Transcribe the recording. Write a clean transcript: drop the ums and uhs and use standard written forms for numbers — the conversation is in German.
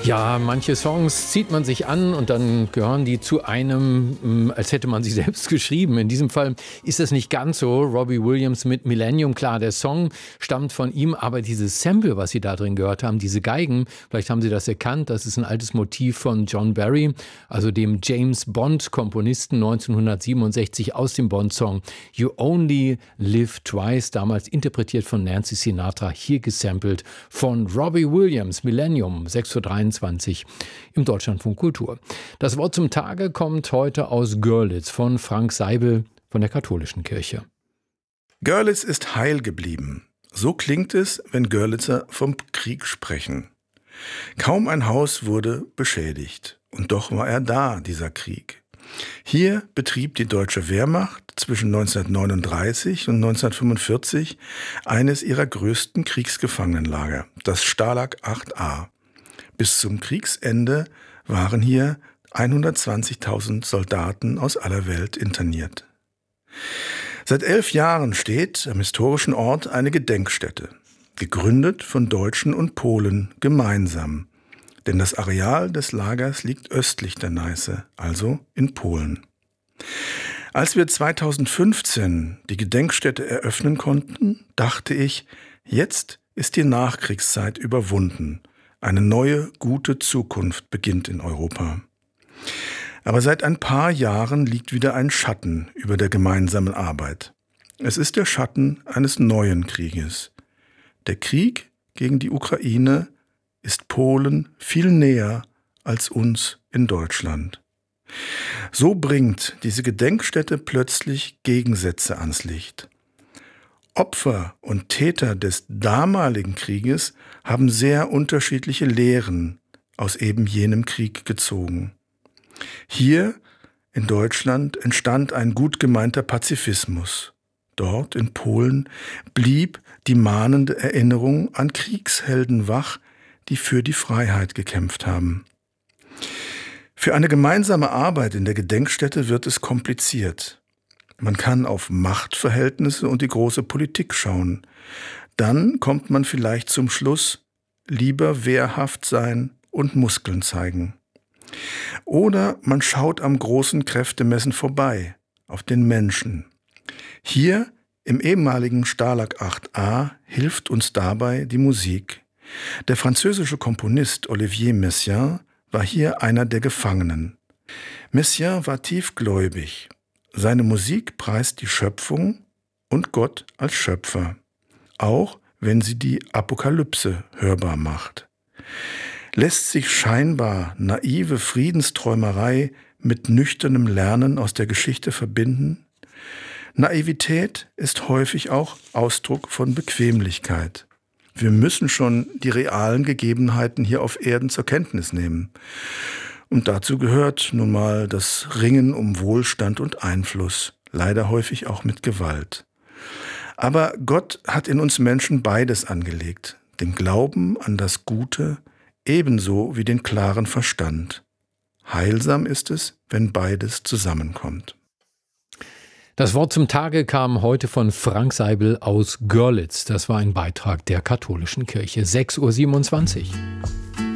Ja, manche Songs zieht man sich an und dann gehören die zu einem, als hätte man sie selbst geschrieben. In diesem Fall ist das nicht ganz so. Robbie Williams mit Millennium, klar, der Song stammt von ihm, aber dieses Sample, was Sie da drin gehört haben, diese Geigen, vielleicht haben Sie das erkannt, das ist ein altes Motiv von John Barry, also dem James Bond-Komponisten 1967 aus dem Bond-Song You Only Live Twice, damals interpretiert von Nancy Sinatra, hier gesampelt von Robbie Williams, Millennium, 6:23 im Deutschlandfunk Kultur. Das Wort zum Tage kommt heute aus Görlitz von Frank Seibel von der Katholischen Kirche. Görlitz ist heil geblieben. So klingt es, wenn Görlitzer vom Krieg sprechen. Kaum ein Haus wurde beschädigt. Und doch war er da, dieser Krieg. Hier betrieb die deutsche Wehrmacht zwischen 1939 und 1945 eines ihrer größten Kriegsgefangenenlager, das Stalag 8a. Bis zum Kriegsende waren hier 120.000 Soldaten aus aller Welt interniert. Seit 11 Jahren steht am historischen Ort eine Gedenkstätte, gegründet von Deutschen und Polen gemeinsam. Denn das Areal des Lagers liegt östlich der Neiße, also in Polen. Als wir 2015 die Gedenkstätte eröffnen konnten, dachte ich, jetzt ist die Nachkriegszeit überwunden. Eine neue, gute Zukunft beginnt in Europa. Aber seit ein paar Jahren liegt wieder ein Schatten über der gemeinsamen Arbeit. Es ist der Schatten eines neuen Krieges. Der Krieg gegen die Ukraine ist Polen viel näher als uns in Deutschland. So bringt diese Gedenkstätte plötzlich Gegensätze ans Licht. Opfer und Täter des damaligen Krieges haben sehr unterschiedliche Lehren aus eben jenem Krieg gezogen. Hier in Deutschland entstand ein gut gemeinter Pazifismus. Dort in Polen blieb die mahnende Erinnerung an Kriegshelden wach, die für die Freiheit gekämpft haben. Für eine gemeinsame Arbeit in der Gedenkstätte wird es kompliziert. Man kann auf Machtverhältnisse und die große Politik schauen. Dann kommt man vielleicht zum Schluss, lieber wehrhaft sein und Muskeln zeigen. Oder man schaut am großen Kräftemessen vorbei, auf den Menschen. Hier im ehemaligen Stalag 8a hilft uns dabei die Musik. Der französische Komponist Olivier Messiaen war hier einer der Gefangenen. Messiaen war tiefgläubig. Seine Musik preist die Schöpfung und Gott als Schöpfer, auch wenn sie die Apokalypse hörbar macht. Lässt sich scheinbar naive Friedensträumerei mit nüchternem Lernen aus der Geschichte verbinden? Naivität ist häufig auch Ausdruck von Bequemlichkeit. Wir müssen schon die realen Gegebenheiten hier auf Erden zur Kenntnis nehmen. Und dazu gehört nun mal das Ringen um Wohlstand und Einfluss, leider häufig auch mit Gewalt. Aber Gott hat in uns Menschen beides angelegt, den Glauben an das Gute ebenso wie den klaren Verstand. Heilsam ist es, wenn beides zusammenkommt. Das Wort zum Tage kam heute von Frank Seibel aus Görlitz. Das war ein Beitrag der Katholischen Kirche, 6:27 Uhr.